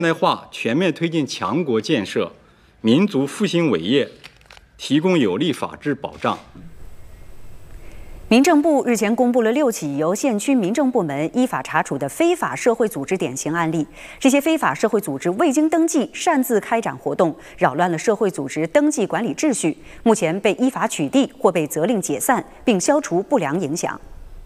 现代化全面推进强国建设、民族复兴伟业提供有力法治保障。 民政部日前公布了6起由县区民政部门依法查处的非法社会组织典型案例。这些非法社会组织未经登记擅自开展活动，扰乱了社会组织登记管理秩序，目前被依法取缔或被责令解散，并消除不良影响。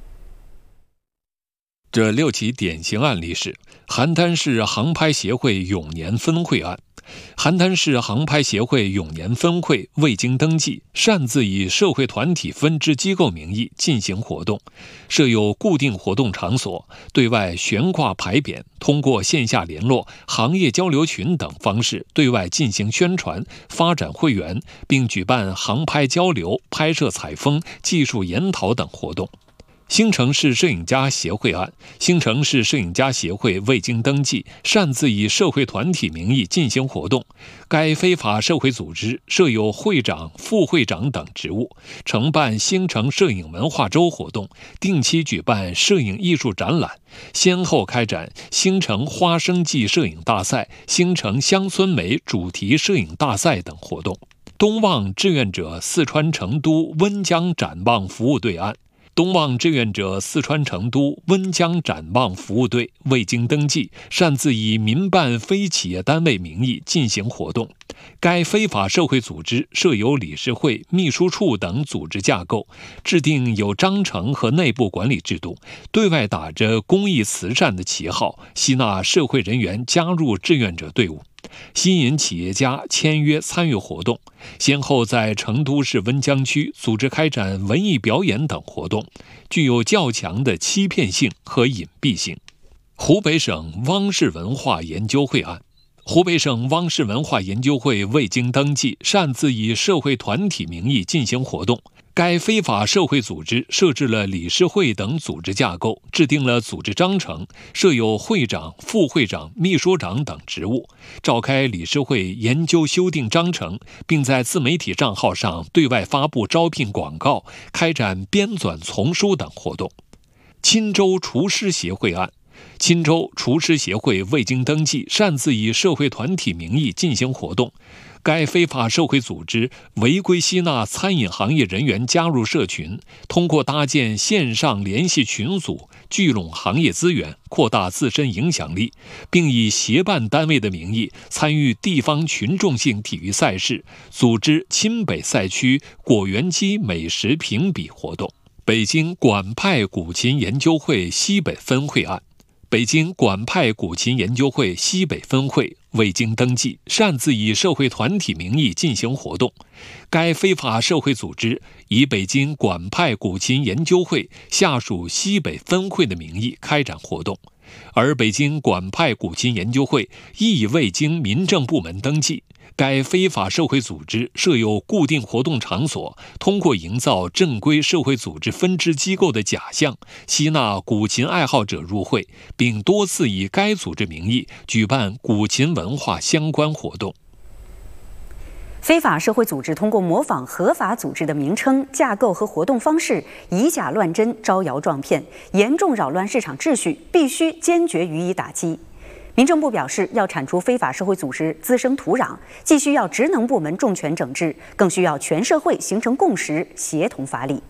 这6起典型案例是邯郸市航拍协会永年分会案。邯郸市航拍协会永年分会未经登记，擅自以社会团体分支机构名义进行活动，设有固定活动场所，对外悬挂牌匾，通过线下联络、行业交流群等方式对外进行宣传，发展会员，并举办航拍交流、拍摄采风、技术研讨等活动。兴城市摄影家协会案，兴城市摄影家协会未经登记，擅自以社会团体名义进行活动。该非法社会组织设有会长、副会长等职务，承办兴城摄影文化周活动，定期举办摄影艺术展览，先后开展兴城花生季摄影大赛、兴城乡村美主题摄影大赛等活动。东望志愿者四川成都温江展望服务队案，东望志愿者四川成都温江展望服务队未经登记，擅自以民办非企业单位名义进行活动。该非法社会组织设有理事会、秘书处等组织架构，制定有章程和内部管理制度，对外打着公益慈善的旗号，吸纳社会人员加入志愿者队伍，吸引企业家签约参与活动，先后在成都市温江区组织开展文艺表演等活动，具有较强的欺骗性和隐蔽性。湖北省汪氏文化研究会案，湖北省汪氏文化研究会未经登记，擅自以社会团体名义进行活动。该非法社会组织设置了理事会等组织架构，制定了组织章程，设有会长、副会长、秘书长等职务，召开理事会研究修订章程，并在自媒体账号上对外发布招聘广告，开展编纂丛书等活动。钦州厨师协会案，钦州厨师协会未经登记，擅自以社会团体名义进行活动。该非法社会组织违规吸纳餐饮行业人员加入社群，通过搭建线上联系群组，聚拢行业资源，扩大自身影响力，并以协办单位的名义参与地方群众性体育赛事，组织钦北赛区果园机美食评比活动。北京管派古琴研究会西北分会案，北京管派古琴研究会西北分会未经登记，擅自以社会团体名义进行活动。该非法社会组织以北京管派古琴研究会下属西北分会的名义开展活动，而北京管派古琴研究会亦未经民政部门登记。该非法社会组织设有固定活动场所，通过营造正规社会组织分支机构的假象，吸纳古琴爱好者入会，并多次以该组织名义举办古琴文化相关活动。 非法社会组织通过模仿合法组织的名称、架构和活动方式，以假乱真、招摇撞骗，严重扰乱市场秩序，必须坚决予以打击。民政部表示，要铲除非法社会组织滋生土壤，既需要职能部门重拳整治，更需要全社会形成共识，协同发力。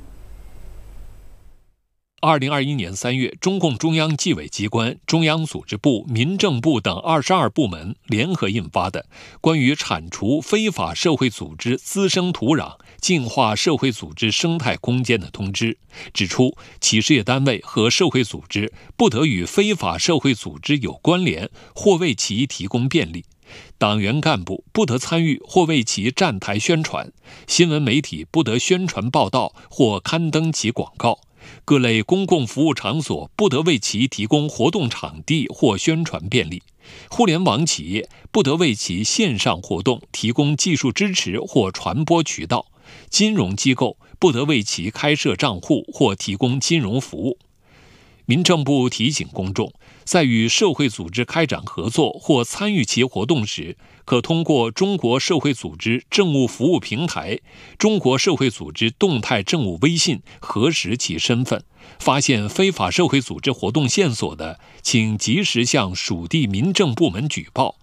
2021年3月，中共中央纪委机关、中央组织部、民政部等22部门联合印发的《关于铲除非法社会组织滋生土壤、净化社会组织生态空间的通知》指出，企事业单位和社会组织不得与非法社会组织有关联或为其提供便利。党员干部不得参与或为其站台宣传，新闻媒体不得宣传报道或刊登其广告，各类公共服务场所不得为其提供活动场地或宣传便利，互联网企业不得为其线上活动提供技术支持或传播渠道，金融机构不得为其开设账户或提供金融服务。民政部提醒公众，在与社会组织开展合作或参与其活动时，可通过中国社会组织政务服务平台、中国社会组织动态政务微信核实其身份。发现非法社会组织活动线索的，请及时向属地民政部门举报，